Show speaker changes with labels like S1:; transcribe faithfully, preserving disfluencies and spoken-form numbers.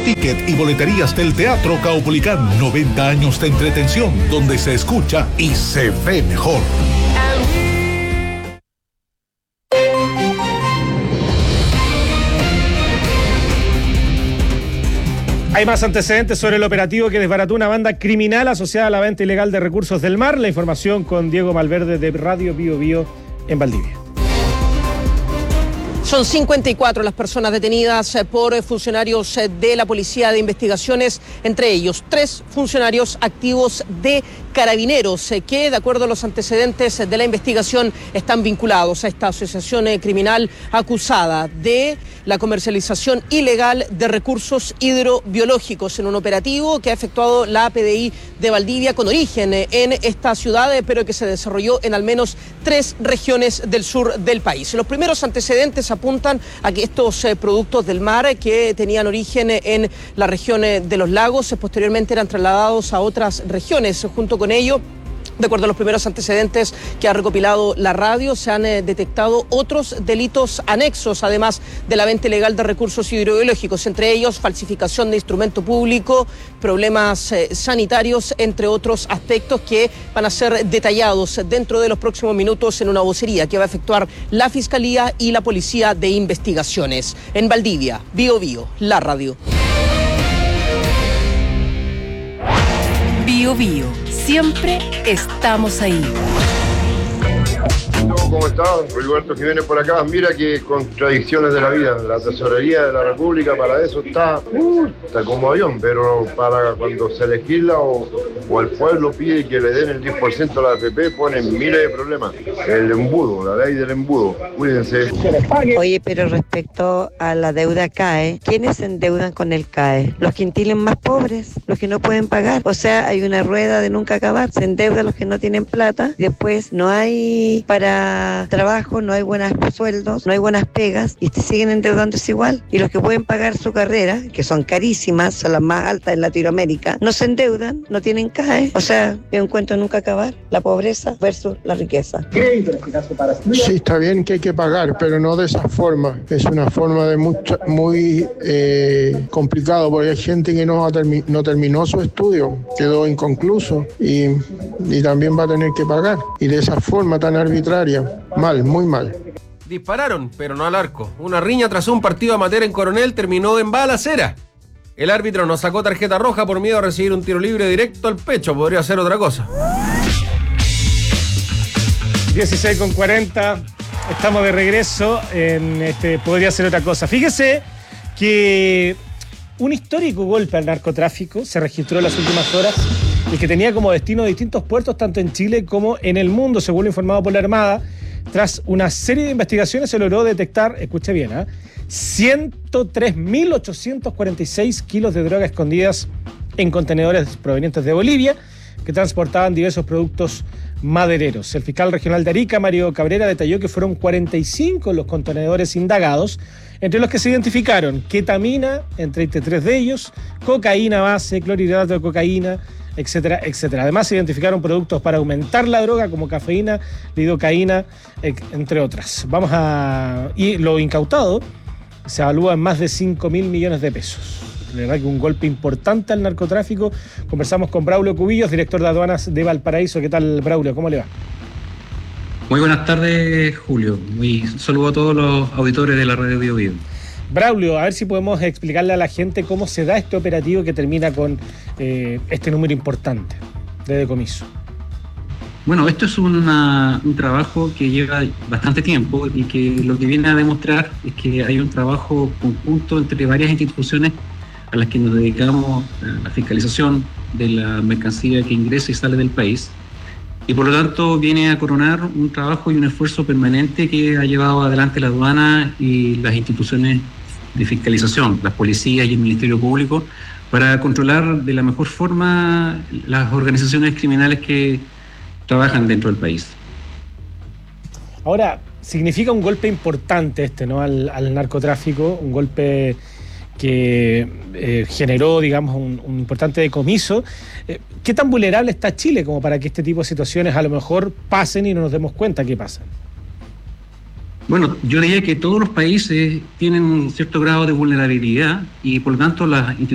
S1: Ticket y boleterías del Teatro Caupolicán. noventa años de entretención donde se escucha y se ve mejor.
S2: Hay más antecedentes sobre el operativo que desbarató una banda criminal asociada a la venta ilegal de recursos del mar. La información con Diego Malverde de Radio Bio Bio en Valdivia.
S3: Son cincuenta y cuatro las personas detenidas por funcionarios de la Policía de Investigaciones, entre ellos tres funcionarios activos de Carabineros, que de acuerdo a los antecedentes de la investigación están vinculados a esta asociación criminal acusada de la comercialización ilegal de recursos hidrobiológicos en un operativo que ha efectuado la P D I de Valdivia con origen en esta ciudad, pero que se desarrolló en al menos tres regiones del sur del país. Los primeros antecedentes apuntan a que estos eh, productos del mar que tenían origen en la región de los lagos posteriormente eran trasladados a otras regiones. Junto con ello, de acuerdo a los primeros antecedentes que ha recopilado la radio, se han eh, detectado otros delitos anexos, además de la venta ilegal de recursos hidrobiológicos, entre ellos falsificación de instrumento público, problemas eh, sanitarios, entre otros aspectos que van a ser detallados dentro de los próximos minutos en una vocería que va a efectuar la Fiscalía y la Policía de Investigaciones. En Valdivia, Bio Bio, la radio.
S4: Bio Bio, siempre estamos ahí.
S5: ¿Cómo está? Roberto Jiménez por acá. Mira qué contradicciones de la vida. La tesorería de la República para eso está, uh, está como avión, pero para cuando se legisla o, o el pueblo pide que le den el diez por ciento a la A F P, ponen miles de problemas. El embudo, la ley del embudo. Cuídense.
S6: Oye, pero respecto a la deuda C A E, ¿quiénes se endeudan con el C A E? Los quintiles más pobres, los que no pueden pagar. O sea, hay una rueda de nunca acabar. Se endeudan los que no tienen plata, después no hay para trabajo, no hay buenos sueldos, no hay buenas pegas y te siguen endeudándose igual. Y los que pueden pagar su carrera, que son carísimas, son las más altas en Latinoamérica, no se endeudan, no tienen C A E. O sea, es un cuento nunca acabar, la pobreza versus la riqueza.
S7: Sí, está bien que hay que pagar, pero no de esa forma. Es una forma de mucha, muy eh, complicado, porque hay gente que no, termi- no terminó su estudio, quedó inconcluso y, y también va a tener que pagar. Y de esa forma tan arbitraria, mal, muy mal.
S8: Dispararon, pero no al arco. Una riña tras un partido amateur en Coronel terminó en balacera. El árbitro no sacó tarjeta roja por miedo a recibir un tiro libre directo al pecho. Podría ser otra cosa.
S2: dieciséis con cuarenta. Estamos de regreso en este Podría Ser Otra Cosa. Fíjese que un histórico golpe al narcotráfico se registró en las últimas horas y que tenía como destino distintos puertos tanto en Chile como en el mundo, según lo informado por la Armada. Tras una serie de investigaciones se logró detectar, escuche bien, ¿eh? ciento tres mil ochocientos cuarenta y seis kilos de droga escondidas en contenedores provenientes de Bolivia que transportaban diversos productos madereros. El fiscal regional de Arica, Mario Cabrera, detalló que fueron cuarenta y cinco los contenedores indagados, entre los que se identificaron ketamina, en treinta y tres de ellos, cocaína base, clorhidrato de cocaína, etcétera, etcétera. Además, se identificaron productos para aumentar la droga, como cafeína, lidocaína, entre otras. Vamos a... Y lo incautado se evalúa en más de cinco mil millones de pesos. La verdad que un golpe importante al narcotráfico. Conversamos con Braulio Cubillos, director de aduanas de Valparaíso. ¿Qué tal, Braulio? ¿Cómo le va?
S9: Muy buenas tardes, Julio. Muy saludo a todos los auditores de la Radio Bio Bio.
S2: Braulio, a ver si podemos explicarle a la gente cómo se da este operativo que termina con eh, este número importante de decomiso.
S9: Bueno, esto es una, un trabajo que lleva bastante tiempo y que lo que viene a demostrar es que hay un trabajo conjunto entre varias instituciones a las que nos dedicamos a la fiscalización de la mercancía que ingresa y sale del país. Y por lo tanto viene a coronar un trabajo y un esfuerzo permanente que ha llevado adelante la aduana y las instituciones de fiscalización, las policías y el Ministerio Público, para controlar de la mejor forma las organizaciones criminales que trabajan dentro del país.
S2: Ahora, significa un golpe importante este, ¿no? Al, al narcotráfico, un golpe que eh, generó, digamos, un, un importante decomiso. Eh, ¿Qué tan vulnerable está Chile como para que este tipo de situaciones a lo mejor pasen y no nos demos cuenta que pasan?
S9: Bueno, yo diría que todos los países tienen un cierto grado de vulnerabilidad y por lo tanto las instituciones